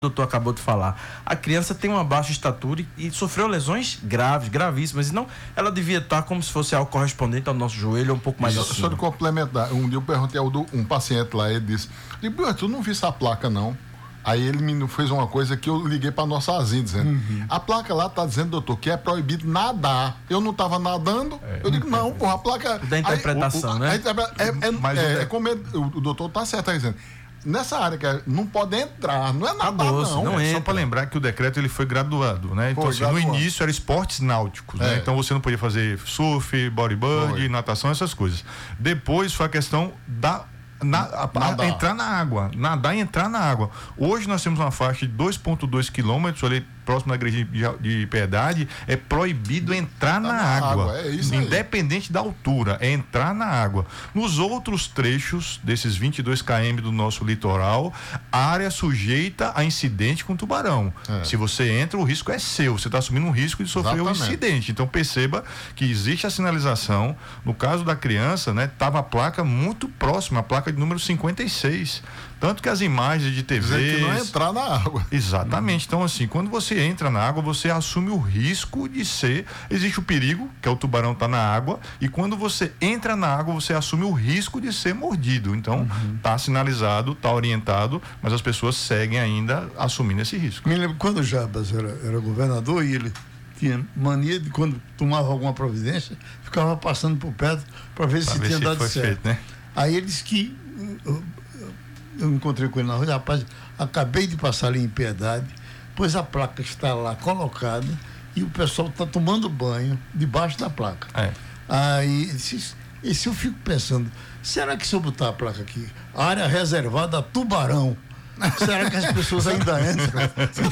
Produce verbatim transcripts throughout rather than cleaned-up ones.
doutor acabou de falar, a criança tem uma baixa estatura e, e sofreu lesões graves, gravíssimas, e não, ela devia estar como se fosse algo correspondente ao nosso joelho, um pouco mais acima. Só de complementar, um dia eu perguntei ao do, um paciente lá, ele disse, tu não vi essa placa não? Aí ele me fez uma coisa que eu liguei para nossa Azinha dizendo, uhum. a placa lá tá dizendo, doutor, que é proibido nadar. Eu não tava nadando, é. eu digo, não, porra, a placa... Da interpretação, aí, o, o, né? É, é, Mas é, é, é como ele, o, o doutor tá certo aí dizendo, nessa área que é, não pode entrar, não é nada doce, não. não é, só para lembrar que o decreto ele foi graduado, né? Então, foi, assim, graduado. No início era esportes náuticos, é. né? Então você não podia fazer surf, bodyboard, foi. natação, essas coisas. Depois foi a questão da Na, a, a, entrar na água, nadar e entrar na água. Hoje nós temos uma faixa de dois vírgula dois quilômetros ali próximo da igreja de, de Piedade, é proibido entrar na, na água, água. É isso independente aí. Da altura, é entrar na água. Nos outros trechos desses vinte e dois quilômetros do nosso litoral, área sujeita a incidente com tubarão. É. Se você entra, o risco é seu, você está assumindo um risco de sofrer um incidente. Então perceba que existe a sinalização. No caso da criança, né, estava a placa muito próxima, a placa de número cinquenta e seis. Tanto que as imagens de T V. Dizer que não é entrar na água. Exatamente. Então, assim, quando você entra na água, você assume o risco de ser. Existe o perigo, que é o tubarão estar tá na água, e quando você entra na água, você assume o risco de ser mordido. Então, uhum. tá sinalizado, tá orientado, mas as pessoas seguem ainda assumindo esse risco. Me lembro quando o Jabas era, era governador e ele tinha mania de, quando tomava alguma providência, ficava passando por perto para ver pra se ver tinha se dado certo. Feito, né? Aí ele disse que. Eu, eu encontrei com ele na rua, rapaz, acabei de passar ali em Piedade, pois a placa está lá colocada e o pessoal está tomando banho debaixo da placa. É. Aí, se, se eu fico pensando, será que se eu botar a placa aqui, área reservada a tubarão, será que as pessoas ainda entram?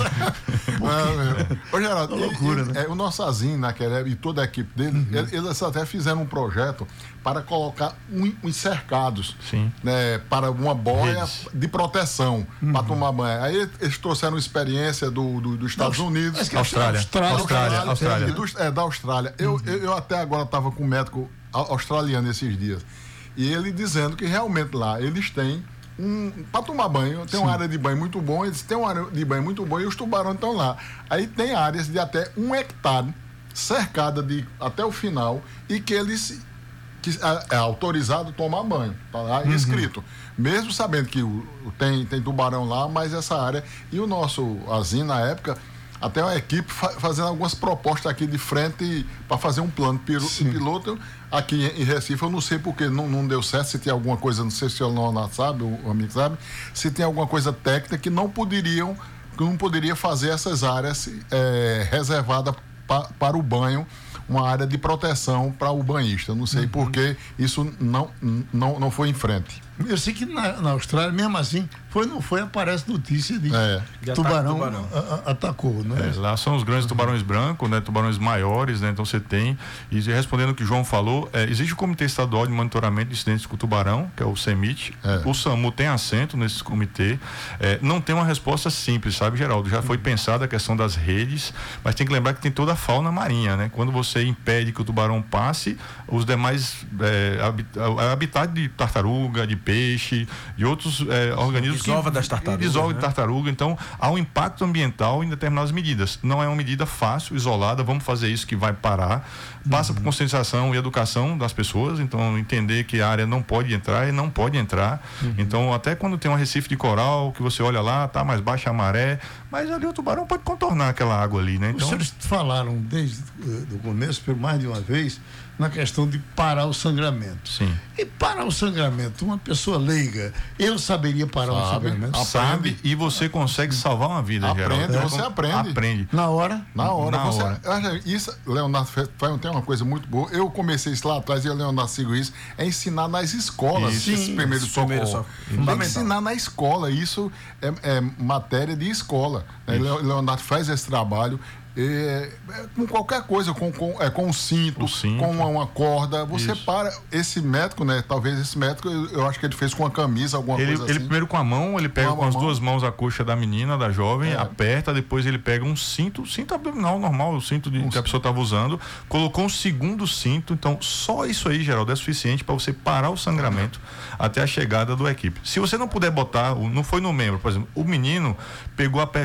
Porque... Ô, Geraldo, é loucura, ele, né? É, o nosso Azinho naquela e toda a equipe dele, uhum. eles, eles até fizeram um projeto para colocar um, uns cercados, né, para uma boia Redes. de proteção, uhum. para tomar banho. Aí eles trouxeram experiência do, do, dos Estados Unidos. Austrália. Austrália. Austrália. Austrália. Austrália. Do, é, da Austrália. Eu, uhum. eu, eu até agora estava com um médico australiano esses dias. E ele dizendo que realmente lá eles têm Um, para tomar banho, tem Sim. uma área de banho muito bom, eles têm uma área de banho muito boa e os tubarões estão lá. Aí tem áreas de até um hectare cercada de até o final e que eles que é, é autorizado tomar banho, tá lá uhum. escrito. Mesmo sabendo que o, tem, tem tubarão lá, mas essa área, e o nosso Azinho na época, até uma equipe fa- fazendo algumas propostas aqui de frente para fazer um plano pil- piloto aqui em Recife. Eu não sei porque não, não deu certo, se tem alguma coisa, não sei se o Leonardo sabe, o, o amigo sabe, se tem alguma coisa técnica que não poderiam, que não poderia fazer essas áreas é, reservadas pa, para o banho, uma área de proteção para o banhista. Não sei uhum. porque isso não, não, não foi em frente. Eu sei que na, na Austrália, mesmo assim, foi, não foi, aparece notícia de, é. de tubarão, tubarão. A, a, atacou, né? É, lá são os grandes tubarões brancos, né? Tubarões maiores, né? Então você tem, e respondendo o que o João falou, é, existe o Comitê Estadual de Monitoramento de Incidentes com Tubarão, que é o CEMIT, é. o SAMU tem assento nesse comitê, é, não tem uma resposta simples, sabe, Geraldo? Já foi pensada a questão das redes, mas tem que lembrar que tem toda a fauna marinha, né? Quando você impede que o tubarão passe, os demais é, habitat de tartaruga, de peixe, de outros é, organismos desova das tartarugas, desova né? de tartaruga, então há um impacto ambiental em determinadas medidas. Não é uma medida fácil, isolada, vamos fazer isso que vai parar, passa uhum. por conscientização e educação das pessoas, então entender que a área não pode entrar e não pode entrar, uhum. então até quando tem um recife de coral, que você olha lá, tá mais baixa a maré, mas ali o tubarão pode contornar aquela água ali, né? Então... Os senhores falaram desde o começo, por mais de uma vez, na questão de parar o sangramento. Sim. E parar o sangramento, uma pessoa leiga, eu saberia parar o sangramento? Sabe, e você consegue salvar uma vida, aprende, Geraldo. Você aprende. Aprende. Na hora? Na hora. Na você, hora. Isso, Leonardo, tem uma coisa muito boa. Eu comecei isso lá atrás e o Leonardo sigo isso, é ensinar nas escolas isso. esse primeiro socorro. Primeiro socorro. Tem que ensinar na escola, isso é, é matéria de escola. Né? Leonardo faz esse trabalho. É, é, com qualquer coisa, com, com, é, com um cinto, cinto. com uma, uma corda, você Isso. para. Esse médico, né? Talvez esse médico, eu, eu acho que ele fez com uma camisa, alguma ele, coisa ele assim. Ele primeiro com a mão, ele pega com, com as mão. duas mãos a coxa da menina, da jovem, é. aperta, depois ele pega um cinto, cinto abdominal normal, o cinto de, um que cinto. a pessoa estava usando, colocou um segundo cinto, então só isso aí, Geraldo, é suficiente para você parar o sangramento é. até a chegada do equipe. Se você não puder botar, não foi no membro, por exemplo, o menino pegou a perna